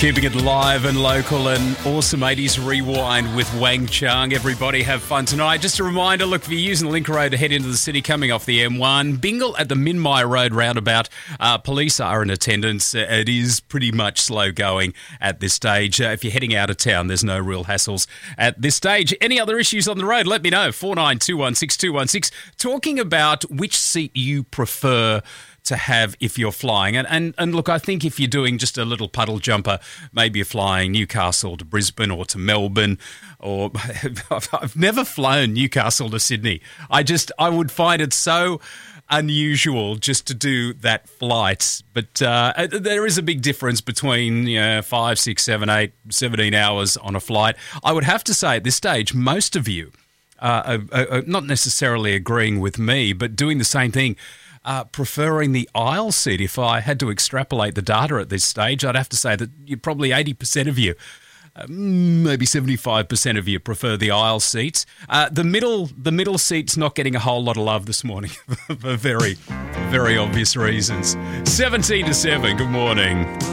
Keeping it live and local and awesome 80s rewind with Wang Chung. Everybody have fun tonight. Just a reminder, look, if you're using the Link Road to head into the city coming off the M1, Bingle at the Minmai Road roundabout, police are in attendance. It is pretty much slow going at this stage. If you're heading out of town, there's no real hassles at this stage. Any other issues on the road, let me know. 49216216. Talking about which seat you prefer to have if you're flying. And look, I think if you're doing just a little puddle jumper, maybe you're flying Newcastle to Brisbane or to Melbourne, or I've never flown Newcastle to Sydney. I would find it so unusual just to do that flight. But there is a big difference between 5, 6, 7, 8, 17 hours on a flight. I would have to say at this stage, most of you are not necessarily agreeing with me, but doing the same thing. Preferring the aisle seat. If I had to extrapolate the data at this stage, I'd have to say that you're probably 80% of you, maybe 75% of you prefer the aisle seats. The middle seat's not getting a whole lot of love this morning for very, very obvious reasons. 17 to 7, good morning.